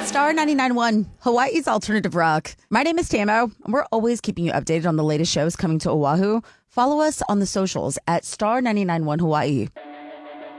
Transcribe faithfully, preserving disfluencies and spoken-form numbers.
Star ninety-nine point one, Hawaii's alternative rock. My name is Tamo, and we're always keeping you updated on the latest shows coming to Oahu. Follow us on the socials at Star ninety-nine point one Hawaii.